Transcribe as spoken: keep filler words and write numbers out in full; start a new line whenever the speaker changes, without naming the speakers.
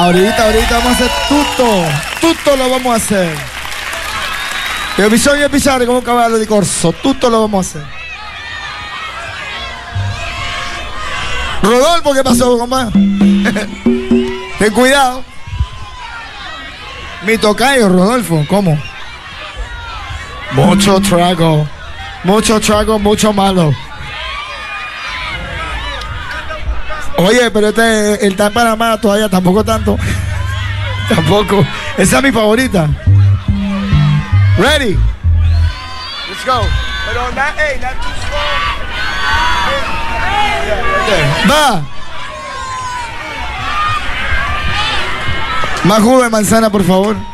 Ahorita, ahorita vamos a hacer tutto. Tutto lo vamos a hacer. Io bisogna pisare come un cavallo di corso. Tutto lo vamos a hacer. Rodolfo, ¿qué pasó, compa? Ten cuidado. Mi tocayo, Rodolfo, ¿cómo? Mucho trago. Mucho trago, mucho malo. Oye, pero este, el está en Panamá todavía, tampoco tanto. Tampoco. Esa es mi favorita. Ready? Let's go. Pero not, hey, not too slow. Va. Más jugo de manzana, por favor.